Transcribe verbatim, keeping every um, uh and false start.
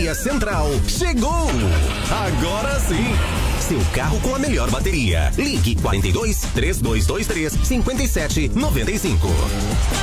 Bateria Central chegou! Agora sim! Seu carro com a melhor bateria. Ligue quarenta e dois, três dois dois três, cinquenta e sete noventa e cinco.